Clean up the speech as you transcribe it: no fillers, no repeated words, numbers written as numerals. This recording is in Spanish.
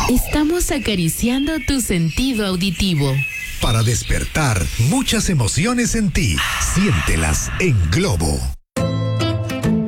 Estamos acariciando tu sentido auditivo. Para despertar muchas emociones en ti, siéntelas en Globo.